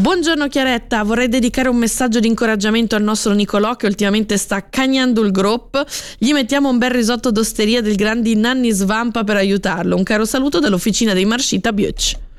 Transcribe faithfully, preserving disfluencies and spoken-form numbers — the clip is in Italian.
Buongiorno Chiaretta, vorrei dedicare un messaggio di incoraggiamento al nostro Nicolò che ultimamente sta cagnando il group. Gli mettiamo un bel risotto d'osteria del grandi Nanni Svampa per aiutarlo. Un caro saluto dall'officina dei Marcita Biuc.